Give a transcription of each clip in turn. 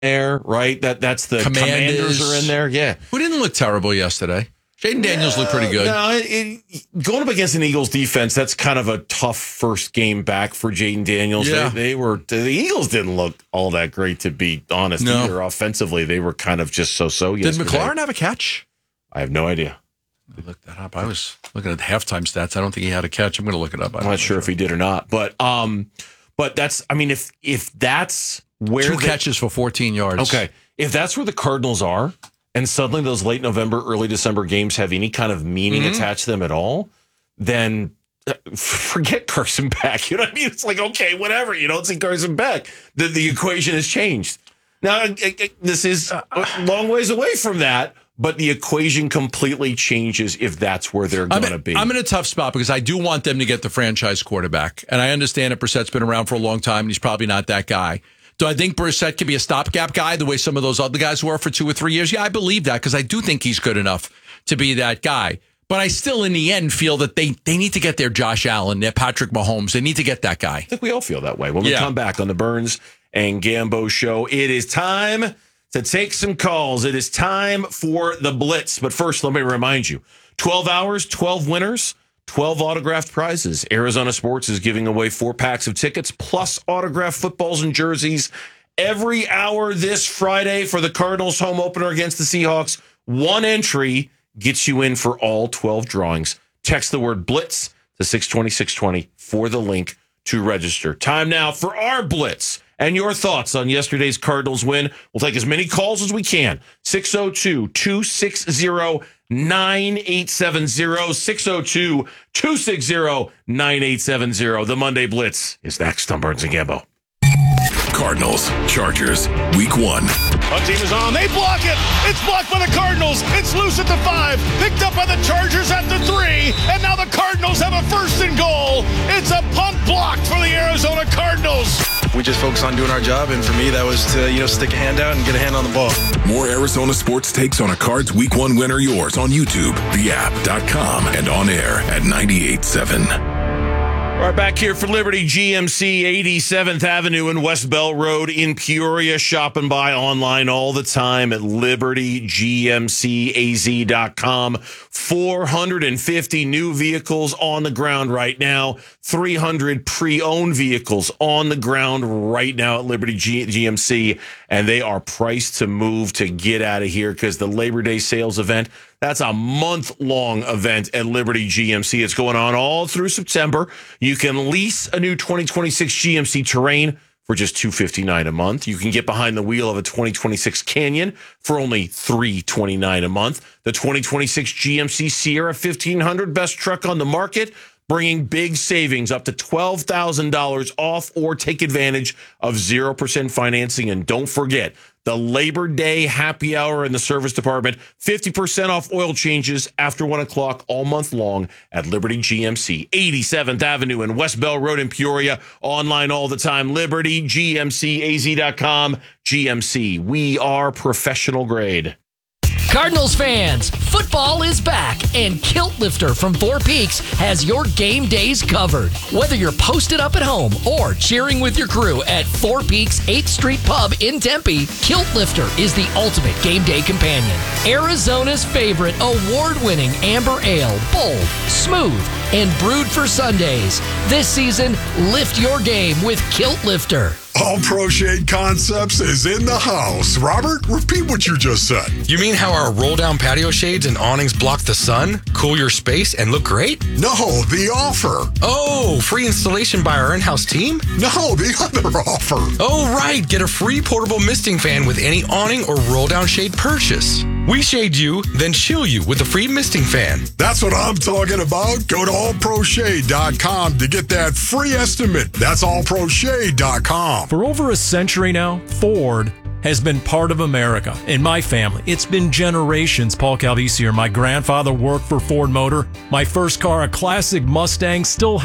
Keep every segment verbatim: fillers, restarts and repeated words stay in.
there, right? That That's the Commanders. Commanders are in there, yeah. Who didn't look terrible yesterday? Jaden Daniels looked pretty good. No, it, it, going up against an Eagles defense, that's kind of a tough first game back for Jaden Daniels. Yeah. They, they were the Eagles didn't look all that great, to be honest. No. Either offensively, they were kind of just so-so Did yesterday. McLaurin have a catch? I have no idea. I looked that up. I was looking at the halftime stats. I don't think he had a catch. I'm going to look it up. I'm not sure if he did or not, but um, but that's. I mean, if if that's where two they, catches for fourteen yards. Okay, if that's where the Cardinals are, and suddenly those late November, early December games have any kind of meaning mm-hmm. attached to them at all, then forget Carson Beck. You know what I mean? It's like, okay, whatever. You don't see Carson Beck. The the equation has changed. Now, this is a long ways away from that. But the equation completely changes if that's where they're going to be. I'm in a tough spot because I do want them to get the franchise quarterback. And I understand that Brissett's been around for a long time and he's probably not that guy. Do I think Brissett could be a stopgap guy the way some of those other guys were for two or three years? Yeah, I believe that because I do think he's good enough to be that guy. But I still, in the end, feel that they, they need to get their Josh Allen, their Patrick Mahomes. They need to get that guy. I think we all feel that way. When we yeah. come back on the Burns and Gambo show, it is time to take some calls. It is time for the Blitz. But first, let me remind you, twelve hours, twelve winners, twelve autographed prizes. Arizona Sports is giving away four packs of tickets plus autographed footballs and jerseys every hour this Friday for the Cardinals home opener against the Seahawks. One entry gets you in for all twelve drawings. Text the word Blitz to six twenty, six twenty for the link to register. Time now for our Blitz. And your thoughts on yesterday's Cardinals win. We'll take as many calls as we can. six oh two, two six zero, nine eight seven zero. six oh two, two six zero, nine eight seven zero. The Monday Blitz is next on Burns and Gambo. Cardinals, Chargers, week one. One team is on. They block it. It's blocked by the Cardinals. It's loose at the five. Picked up by the Chargers at the three. And now the Cardinals have a first and goal. It's a punt blocked for the Arizona Cardinals. We just focus on doing our job, and for me, that was to, you know, stick a hand out and get a hand on the ball. More Arizona sports takes on a Cards Week One winner yours on YouTube, the app dot com, and on air at ninety-eight point seven. All right, back here for Liberty G M C, eighty-seventh Avenue and West Bell Road in Peoria. Shop and buy online all the time at liberty g m c a z dot com. four hundred fifty new vehicles on the ground right now. three hundred pre-owned vehicles on the ground right now at Liberty G- GMC. And they are priced to move to get out of here because the Labor Day sales event, that's a month-long event at Liberty G M C. It's going on all through September. You can lease a new twenty twenty-six G M C Terrain for just two hundred fifty-nine dollars a month. You can get behind the wheel of a twenty twenty-six Canyon for only three hundred twenty-nine dollars a month. The twenty twenty-six G M C Sierra fifteen hundred, best truck on the market, bringing big savings up to twelve thousand dollars off, or take advantage of zero percent financing. And don't forget, the Labor Day happy hour in the service department, fifty percent off oil changes after one o'clock all month long at Liberty G M C, eighty-seventh Avenue and West Bell Road in Peoria. Online all the time, liberty g m c a z dot com. G M C, we are professional grade. Cardinals fans, football is back, and Kilt Lifter from Four Peaks has your game days covered. Whether you're posted up at home or cheering with your crew at Four Peaks eighth Street Pub in Tempe, Kilt Lifter is the ultimate game day companion. Arizona's favorite award-winning amber ale, bold, smooth, and brewed for Sundays. This season, lift your game with Kilt Lifter. All Pro Shade Concepts is in the house. Robert, repeat what you just said. You mean how our roll-down patio shades and awnings block the sun, cool your space, and look great? No, the offer. Oh, free installation by our in-house team? No, the other offer. Oh, right. Get a free portable misting fan with any awning or roll-down shade purchase. We shade you, then chill you with a free misting fan. That's what I'm talking about. Go to all pro shade dot com to get that free estimate. That's all pro shade dot com. For over a century now, Ford has been part of America. In my family, it's been generations. Paul Calvisier, my grandfather, worked for Ford Motor. My first car, a classic Mustang, still have it.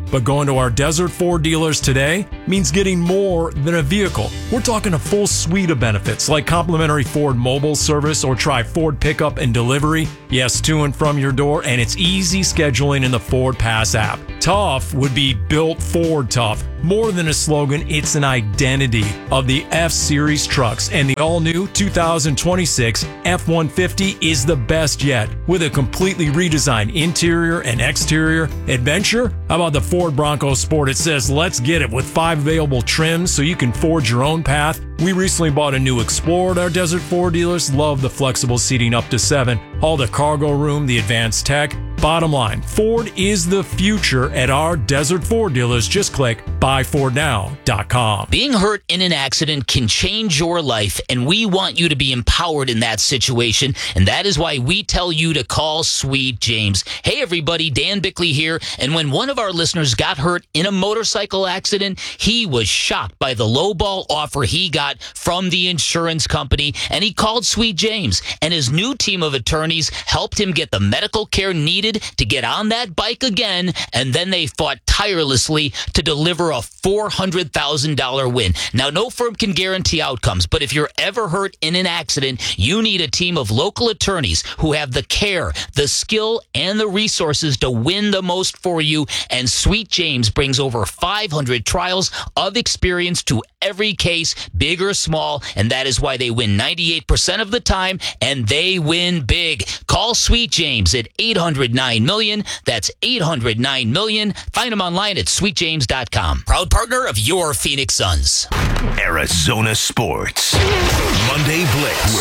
But going to our Desert Ford dealers today means getting more than a vehicle. We're talking a full suite of benefits like complimentary Ford mobile service or try Ford pickup and delivery. Yes, to and from your door, and it's easy scheduling in the Ford Pass app. Tough would be built Ford tough. More than a slogan, it's an identity of the F-Series trucks, and the all-new two thousand twenty-six F one fifty is the best yet. With a completely redesigned interior and exterior adventure, how about the Ford Bronco Sport? It says, let's get it, with five available trims so you can forge your own path. We recently bought a new Explorer at our Desert Ford dealers. Love the flexible seating up to seven. All the cargo room, the advanced tech. Bottom line, Ford is the future at our Desert Ford dealers. Just click buy ford now dot com. Being hurt in an accident can change your life, and we want you to be empowered in that situation, and that is why we tell you to call Sweet James. Hey everybody, Dan Bickley here, and when one of our listeners got hurt in a motorcycle accident, he was shocked by the lowball offer he got from the insurance company, and he called Sweet James, and his new team of attorneys helped him get the medical care needed to get on that bike again, and then they fought tirelessly to deliver a four hundred thousand dollars win. Now, no firm can guarantee outcomes, but if you're ever hurt in an accident, you need a team of local attorneys who have the care, the skill, and the resources to win the most for you, and Sweet James brings over five hundred trials of experience to every case, big or small, and that is why they win ninety-eight percent of the time, and they win big. Call Sweet James at eight hundred nine million. That's eight hundred nine million. Find them online at sweet james dot com. Proud partner of your Phoenix Suns. Arizona Sports. Monday Blitz.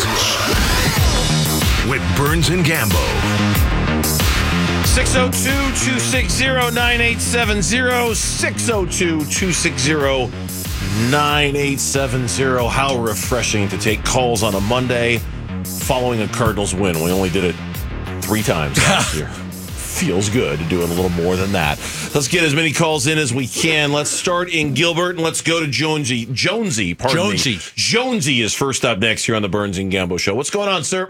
With Burns and Gambo. six oh two, two six zero, nine eight seven zero. six oh two, two six zero, nine eight seven zero. How refreshing to take calls on a Monday following a Cardinals win. We only did it three times last year. Feels good doing a little more than that. Let's get as many calls in as we can. Let's start in Gilbert and let's go to Jonesy. Jonesy, pardon Jonesy. me. Jonesy is first up next here on the Burns and Gambo Show. What's going on, sir?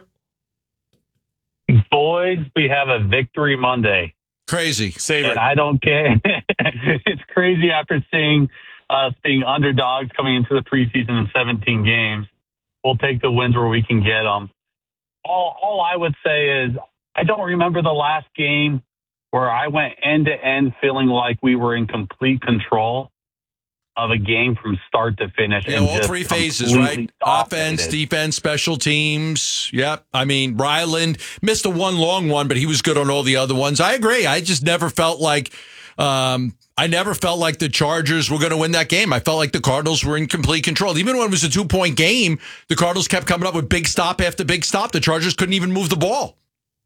Boys, we have a victory Monday. Crazy. Save and it. I don't care. It's crazy after seeing us being underdogs coming into the preseason in seventeen games. We'll take the wins where we can get them. All, all I would say is I don't remember the last game where I went end to end feeling like we were in complete control of a game from start to finish. Yeah, and all just three phases, right? Offense, dominated. defense, special teams. Yep. I mean, Ryland missed a one long one, but he was good on all the other ones. I agree. I just never felt like um, I never felt like the Chargers were going to win that game. I felt like the Cardinals were in complete control. Even when it was a two-point game, the Cardinals kept coming up with big stop after big stop. The Chargers couldn't even move the ball.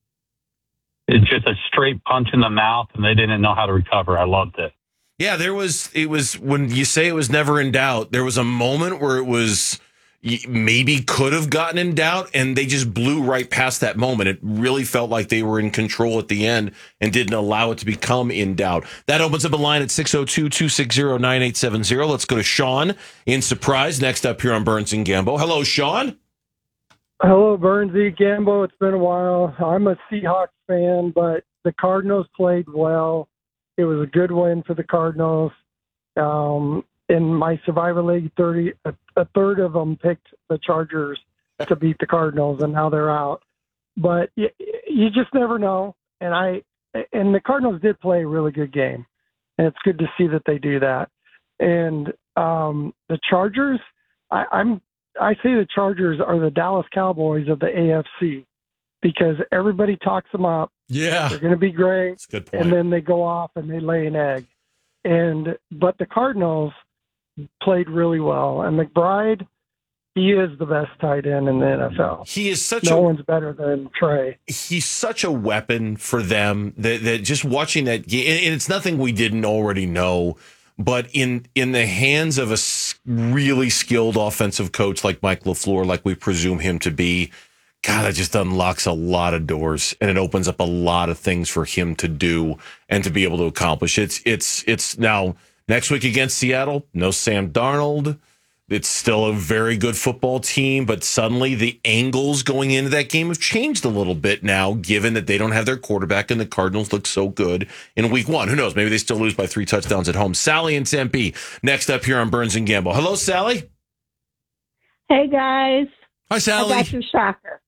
It's just a straight punch in the mouth, and they didn't know how to recover. I loved it. Yeah, there was, it was, when you say it was never in doubt, there was a moment where it was maybe could have gotten in doubt, and they just blew right past that moment. It really felt like they were in control at the end and didn't allow it to become in doubt. That opens up a line at six oh two, two six zero, nine eight seven zero. Let's go to Sean in Surprise, next up here on Burns and Gambo. Hello, Sean. Hello, Burnsy, Gambo. It's been a while. I'm a Seahawks fan, but the Cardinals played well. It was a good win for the Cardinals. Um, in my Survivor League, thirty a, a third of them picked the Chargers to beat the Cardinals, and now they're out. But you, you just never know. And I and the Cardinals did play a really good game, and it's good to see that they do that. And um, the Chargers, I, I'm. I say the Chargers are the Dallas Cowboys of the A F C because everybody talks them up. Yeah. They're going to be great. That's a good point. And then they go off and they lay an egg. And but the Cardinals played really well. And McBride, he is the best tight end in the N F L. He is such no a, one's better than Trey. He's such a weapon for them that, that just watching that game, and it's nothing we didn't already know. But in in the hands of a really skilled offensive coach like Mike LaFleur, like we presume him to be, God, it just unlocks a lot of doors and it opens up a lot of things for him to do and to be able to accomplish. It's it's it's now next week against Seattle. No Sam Darnold. It's still a very good football team, but suddenly the angles going into that game have changed a little bit now, given that they don't have their quarterback and the Cardinals look so good in week one. Who knows? Maybe they still lose by three touchdowns at home. Sally and Tempe, next up here on Burns and Gamble. Hello, Sally. Hey, guys. Hi, Sally. I got your shocker.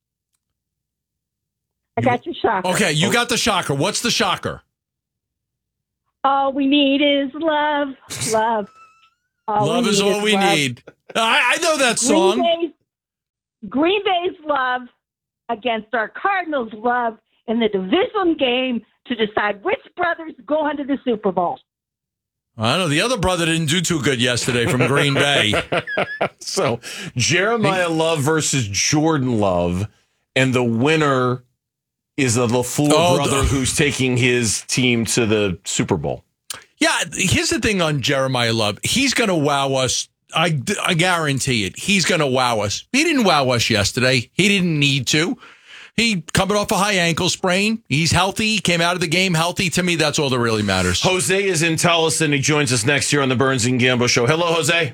I got your shocker. Okay, you got the shocker. What's the shocker? All we need is love. Love. All love is all we love. need. I, I know that song. Green Bay's, Green Bay's love against our Cardinals' love in the division game to decide which brothers go on to the Super Bowl. I know the other brother didn't do too good yesterday from Green Bay. So Jeremiah Love versus Jordan Love, and the winner is the LaFleur Oh, brother the- who's taking his team to the Super Bowl. Yeah, here's the thing on Jeremiah Love. He's going to wow us. I, I guarantee it. He's going to wow us. He didn't wow us yesterday. He didn't need to. He coming off a high ankle sprain. He's healthy. He came out of the game healthy. To me, that's all that really matters. Jose is in Towson. He joins us next year on the Burns and Gambo Show. Hello, Jose.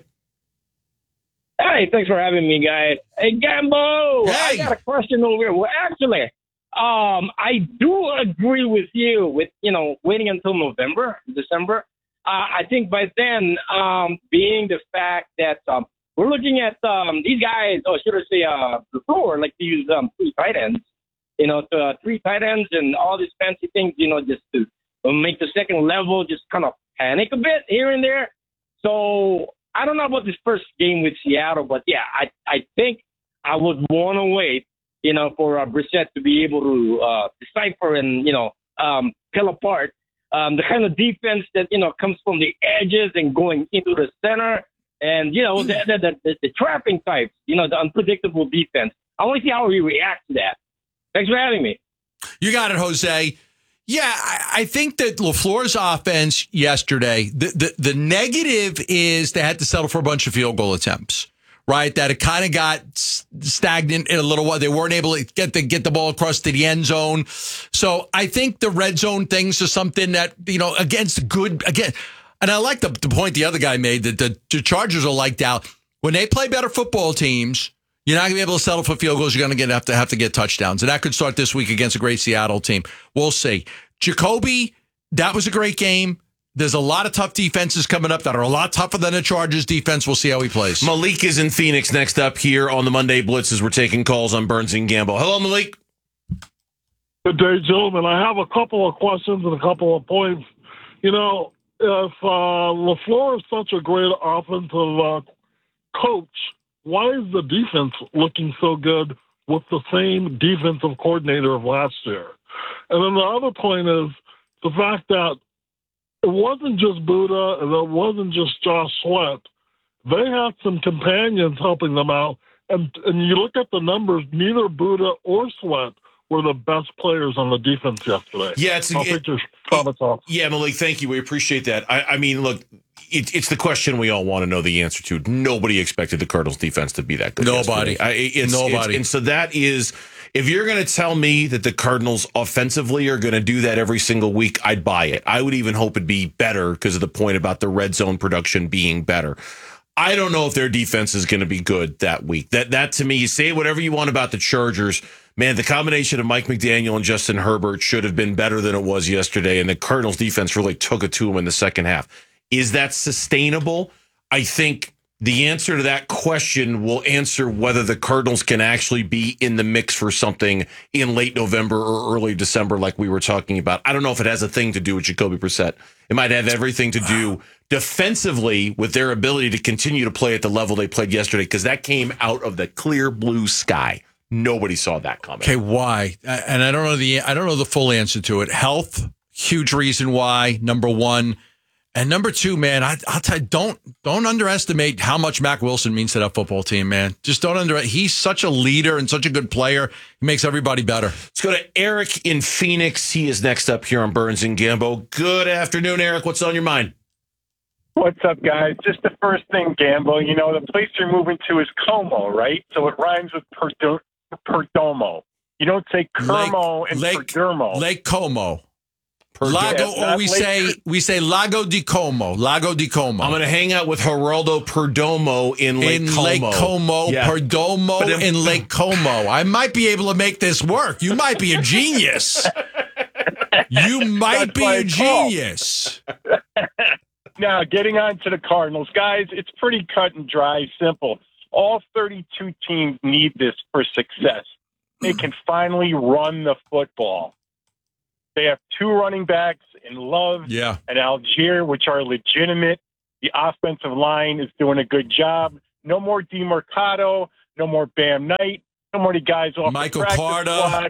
Hey, thanks for having me, guys. Hey, Gambo, Hey. I got a question over here. Well, actually, um, I do agree with you with, you know, waiting until November, December. Uh, I think by then, um, being the fact that um, we're looking at um, these guys, or should I say, uh, the floor, like to use um, three tight ends, you know, to, uh, three tight ends and all these fancy things, you know, just to make the second level just kind of panic a bit here and there. So I don't know about this first game with Seattle, but yeah, I I think I would want to wait, you know, for uh, Brissett to be able to uh, decipher and, you know, um, pull apart um, the kind of defense that, you know, comes from the edges and going into the center and, you know, the, the, the, the trapping types, you know, the unpredictable defense. I want to see how we react to that. Thanks for having me. You got it, Jose. Yeah, I, I think that LaFleur's offense yesterday, the, the, the negative is they had to settle for a bunch of field goal attempts, right? That it kind of got stagnant in a little while. They weren't able to get the, get the ball across to the end zone. So I think the red zone things are something that, you know, against good, again, and I like the, the point the other guy made that the, the Chargers are like out. When they play better football teams, you're not going to be able to settle for field goals. You're going to get have to have to get touchdowns. And that could start this week against a great Seattle team. We'll see. Jacoby, that was a great game. There's a lot of tough defenses coming up that are a lot tougher than the Chargers defense. We'll see how he plays. Malik is in Phoenix next up here on the Monday Blitz as we're taking calls on Burns and Gamble. Hello, Malik. Good day, gentlemen. I have a couple of questions and a couple of points. You know, if uh, LaFleur is such a great offensive uh, coach, why is the defense looking so good with the same defensive coordinator of last year? And then the other point is the fact that it wasn't just Buddha and it wasn't just Josh Sweat. They had some companions helping them out. And, and you look at the numbers, neither Buddha or Sweat were the best players on the defense yesterday. Yeah, it's I'll it, take your comments off. Yeah, Malik, thank you. We appreciate that. I, I mean, look, it, it's the question we all want to know the answer to. Nobody expected the Cardinals defense to be that good. Nobody. I, it's, Nobody. It's, and so that is, if you're going to tell me that the Cardinals offensively are going to do that every single week, I'd buy it. I would even hope it'd be better because of the point about the red zone production being better. I don't know if their defense is going to be good that week. That, that to me, you say whatever you want about the Chargers. Man, the combination of Mike McDaniel and Justin Herbert should have been better than it was yesterday, and the Cardinals defense really took it to them in the second half. Is that sustainable? I think the answer to that question will answer whether the Cardinals can actually be in the mix for something in late November or early December like we were talking about. I don't know if it has a thing to do with Jacoby Brissett. It might have everything to do defensively with their ability to continue to play at the level they played yesterday, because that came out of the clear blue sky. Nobody saw that coming. Okay, why? And I don't know the I don't know the full answer to it. Health, huge reason why. Number one, and number two, man, I, I'll tell you, don't don't underestimate how much Mac Wilson means to that football team, man. Just don't under. He's such a leader and such a good player. He makes everybody better. Let's go to Eric in Phoenix. He is next up here on Burns and Gambo. Good afternoon, Eric. What's on your mind? What's up, guys? Just the first thing, Gambo. You know, the place you're moving to is Como, right? So it rhymes with Perdo- Perdomo. You don't say Kermo Lake, and Lake, Perdermo. Lake Como. Lago, Yeah, or we not say Lakers. we say Lago di Como. Lago di Como. I'm going to hang out with Geraldo Perdomo in Lake in Como. Lake Como, Yeah. Perdomo But if- in Lake Como. I might be able to make this work. You might be a genius. You might That's be my a call. genius. Now, getting on to the Cardinals, guys, it's pretty cut and dry, simple. All thirty-two teams need this for success. They can finally run the football. They have two running backs in Love Yeah. and Algier, which are legitimate. The offensive line is doing a good job. No more DeMercado, no more Bam Knight, no more the guys off Michael the practice Carter. squad.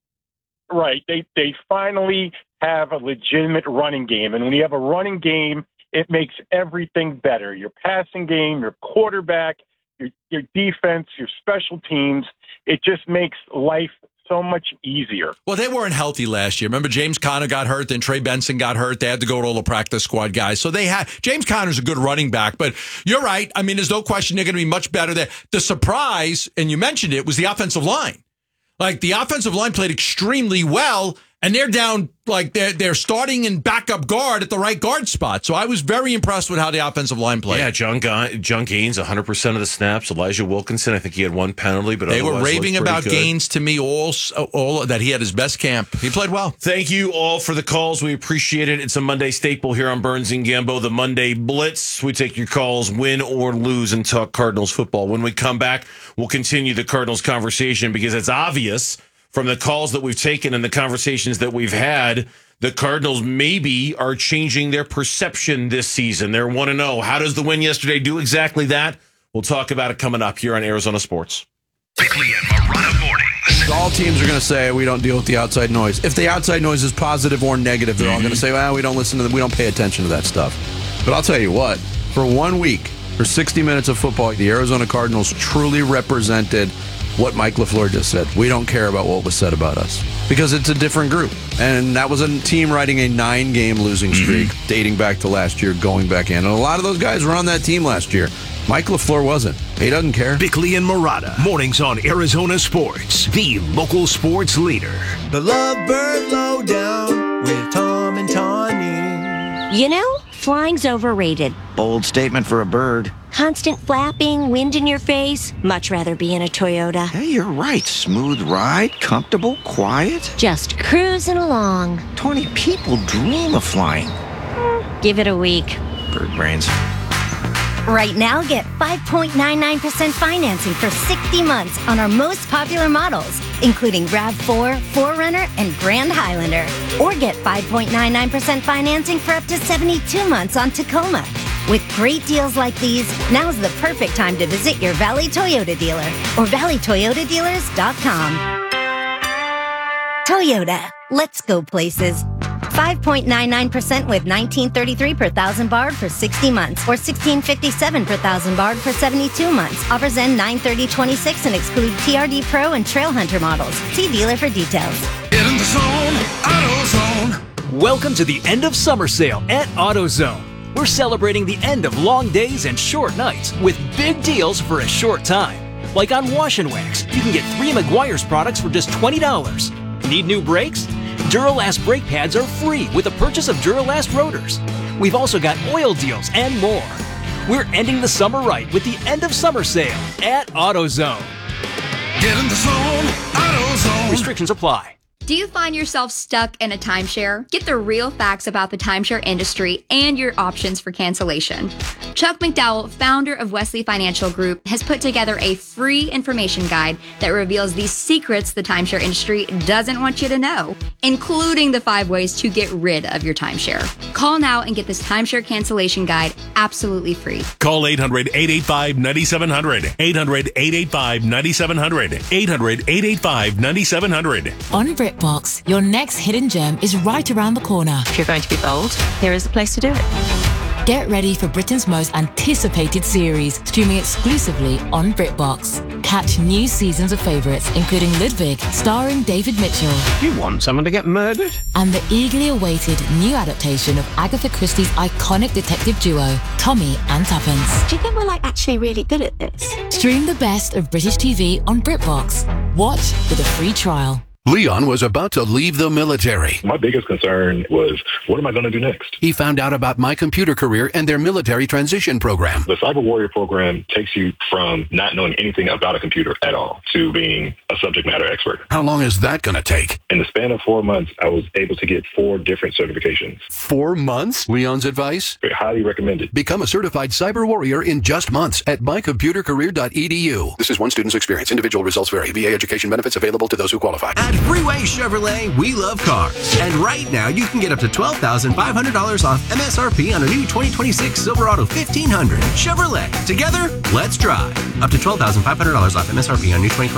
Right. They they finally have a legitimate running game. And when you have a running game, it makes everything better. Your passing game, your quarterback, your your defense, your special teams. It just makes life so much easier. Well, they weren't healthy last year. Remember, James Conner got hurt, then Trey Benson got hurt. They had to go to all the practice squad guys. So they had James Conner's a good running back, but you're right. I mean, there's no question they're going to be much better there. The surprise, and you mentioned it, was the offensive line. Like the offensive line played extremely well, and they're down like they're they're starting in backup guard at the right guard spot. So I was very impressed with how the offensive line played. Yeah, John, Ga- John Gaines, one hundred percent of the snaps. Elijah Wilkinson, I think he had one penalty, but They were otherwise raving looked about pretty good. Gaines to me all all that he had his best camp. He played well. Thank you all for the calls. We appreciate it. It's a Monday staple here on Burns and Gambo, the Monday Blitz. We take your calls, win or lose, and talk Cardinals football. When we come back, we'll continue the Cardinals conversation because it's obvious from the calls that we've taken and the conversations that we've had, the Cardinals maybe are changing their perception this season. They're one and oh. How does the win yesterday do exactly that? We'll talk about it coming up here on Arizona Sports. Bickley and Marotta mornings. All teams are going to say we don't deal with the outside noise. If the outside noise is positive or negative, they're Mm-hmm. all going to say, well, we don't listen to them. We don't pay attention to that stuff. But I'll tell you what, for one week, for sixty minutes of football, the Arizona Cardinals truly represented what Mike LaFleur just said. We don't care about what was said about us because it's a different group. And that was a team riding a nine-game losing streak dating back to last year, going back in. And a lot of those guys were on that team last year. Mike LaFleur wasn't. He doesn't care. Bickley and Marotta mornings on Arizona Sports, the local sports leader. The Lovebird Lowdown with Tom and Tawny. You know, flying's overrated. Bold statement for a bird. Constant flapping, wind in your face. Much rather be in a Toyota. Hey, you're right. Smooth ride, comfortable, quiet. Just cruising along. twenty people dream of flying. Give it a week. Bird brains. Right now, get five point nine nine percent financing for sixty months on our most popular models, including RAV four, four runner, and Grand Highlander. Or get five point nine nine percent financing for up to seventy-two months on Tacoma. With great deals like these, now's the perfect time to visit your Valley Toyota dealer or valley toyota dealers dot com. Toyota, let's go places. five point nine nine percent with nineteen thirty-three per thousand barred for sixty months or sixteen fifty-seven per thousand barred for seventy-two months. Offers end nine thirty twenty-six and exclude T R D Pro and Trail Hunter models. See dealer for details. Get in the zone, AutoZone. Welcome to the end of summer sale at AutoZone. We're celebrating the end of long days and short nights with big deals for a short time. Like on Wash and Wax, you can get three Meguiar's products for just twenty dollars. Need new brakes? Duralast brake pads are free with the purchase of Duralast rotors. We've also got oil deals and more. We're ending the summer right with the end of summer sale at AutoZone. Get in the zone, AutoZone. Restrictions apply. Do you find yourself stuck in a timeshare? Get the real facts about the timeshare industry and your options for cancellation. Chuck McDowell, founder of Wesley Financial Group, has put together a free information guide that reveals the secrets the timeshare industry doesn't want you to know, including the five ways to get rid of your timeshare. Call now and get this timeshare cancellation guide absolutely free. Call eight hundred, eight eight five, nine seven zero zero. eight hundred, eight eight five, nine seven zero zero. eight hundred, eight eight five, nine seven zero zero. On BritBox, your next hidden gem is right around the corner. If you're going to be bold, here is the place to do it. Get ready for Britain's most anticipated series, streaming exclusively on BritBox. Catch new seasons of favourites, including Ludwig, starring David Mitchell. You want someone to get murdered? And the eagerly awaited new adaptation of Agatha Christie's iconic detective duo, Tommy and Tuppence. Do you think we're like actually really good at this? Stream the best of British T V on BritBox. Watch with a free trial. Leon was about to leave the military. My biggest concern was, what am I going to do next? He found out about My Computer Career and their military transition program. The Cyber Warrior program takes you from not knowing anything about a computer at all to being a subject matter expert. How long is that going to take? In the span of four months, I was able to get four different certifications. Four months? Leon's advice? Highly recommended. Become a certified cyber warrior in just months at my computer career dot e d u. This is one student's experience. Individual results vary. V A education benefits available to those who qualify. At Freeway Chevrolet, we love cars. And right now, you can get up to twelve thousand five hundred dollars off M S R P on a new twenty twenty-six Silverado fifteen hundred. Chevrolet. Together, let's drive. Up to twelve thousand five hundred dollars off M S R P on new twenty twenty-six